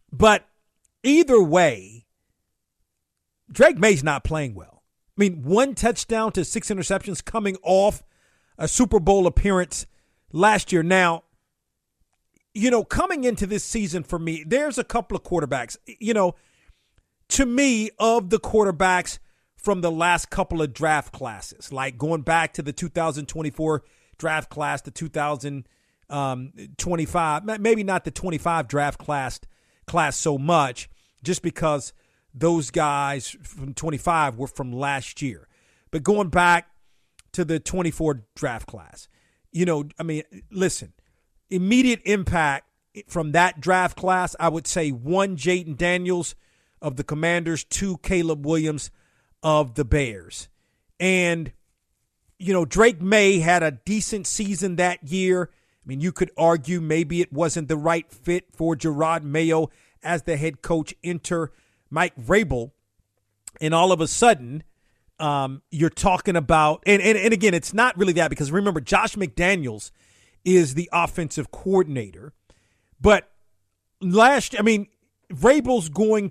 But either way, Drake May's not playing well. I mean, 1 touchdown to 6 interceptions coming off a Super Bowl appearance last year. Now, coming into this season for me, there's a couple of quarterbacks, to me, of the quarterbacks from the last couple of draft classes, like going back to the 2024 draft class, the 2025, maybe not the 25 draft class so much, just because those guys from 25 were from last year. But going back to the 24 draft class, listen, immediate impact from that draft class, I would say 1, Jayden Daniels of the Commanders, 2, Caleb Williams of the Bears. And, Drake May had a decent season that year. I mean, you could argue maybe it wasn't the right fit for Jerod Mayo as the head coach. Enter Mike Vrabel. And all of a sudden, you're talking about, and again, it's not really that, because remember, Josh McDaniels is the offensive coordinator. But Vrabel's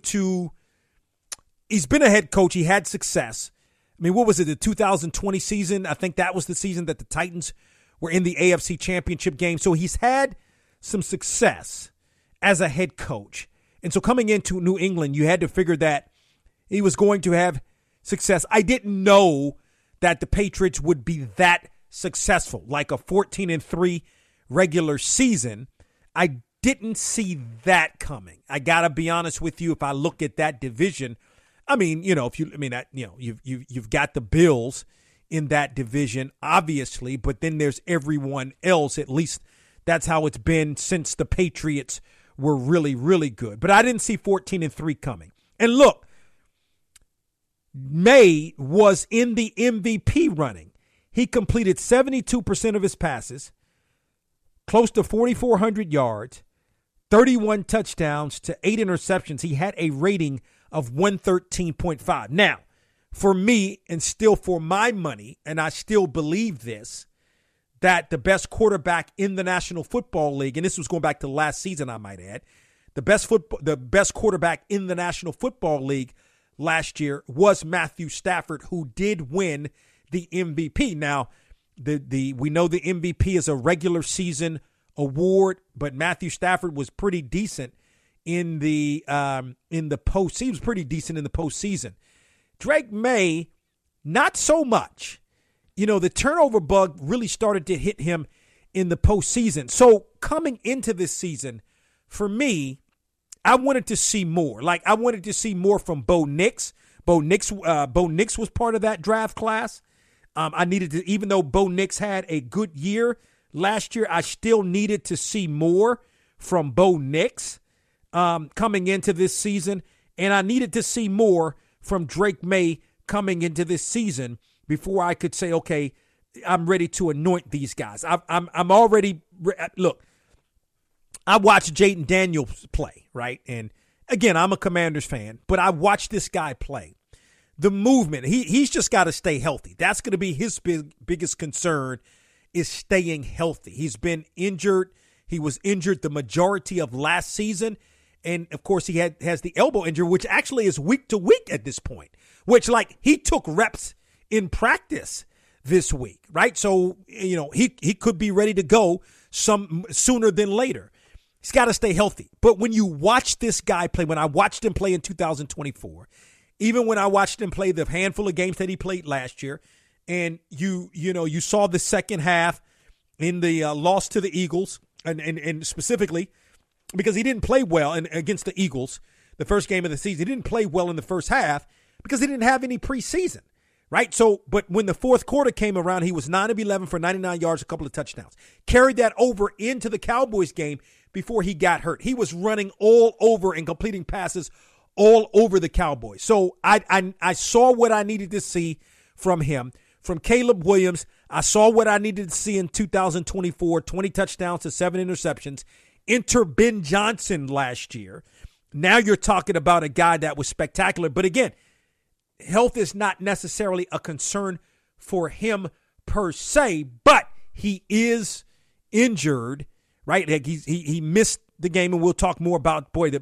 he's been a head coach. He had success. I mean, what was it, the 2020 season? I think that was the season that the Titans were in the AFC Championship game. So he's had some success as a head coach. And so coming into New England, you had to figure that he was going to have success. I didn't know that the Patriots would be that successful, like a 14-3 regular season. I didn't see that coming. I got to be honest with you. If I look at that division, you've got the Bills in that division, obviously, but then there's everyone else. At least that's how it's been since the Patriots were really, really good. But I didn't see 14-3 coming. And look, May was in the MVP running. He completed 72% of his passes, close to 4,400 yards, 31 touchdowns to 8 interceptions. He had a rating of 113.5. Now, for me, and still for my money, and I still believe this, that the best quarterback in the National Football League, and this was going back to last season, I might add, the best quarterback in the National Football League last year was Matthew Stafford, who did win the MVP. Now, we know the MVP is a regular season award, but Matthew Stafford was pretty decent in the postseason. He was pretty decent in the postseason. Drake May, not so much. The turnover bug really started to hit him in the postseason. So coming into this season, for me, I wanted to see more. I wanted to see more from Bo Nix. Bo Nix was part of that draft class. I needed to, even though Bo Nix had a good year last year, I still needed to see more from Bo Nix coming into this season. And I needed to see more from Drake May coming into this season before I could say, okay, I'm ready to anoint these guys. I'm already, look, I watched Jayden Daniels play, right? And again, I'm a Commanders fan, but I watched this guy play. The movement, he's just got to stay healthy. That's going to be his biggest concern, is staying healthy. He's been injured. He was injured the majority of last season. And, of course, he has the elbow injury, which actually is week to week at this point, which, he took reps in practice this week, right? So, he could be ready to go some sooner than later. He's got to stay healthy. But when you watch this guy play, when I watched him play in 2024, even when I watched him play the handful of games that he played last year, and you saw the second half in the loss to the Eagles, and specifically because he didn't play well against the Eagles the first game of the season. He didn't play well in the first half because he didn't have any preseason, right? So, but when the fourth quarter came around, he was 9 of 11 for 99 yards, a couple of touchdowns. Carried that over into the Cowboys game before he got hurt. He was running all over and completing passes all over the Cowboys. So I saw what I needed to see from him. From Caleb Williams, I saw what I needed to see in 2024, 20 touchdowns to 7 interceptions. Enter Ben Johnson last year. Now you're talking about a guy that was spectacular. But again, health is not necessarily a concern for him per se, but he is injured, right? He missed the game, and we'll talk more about,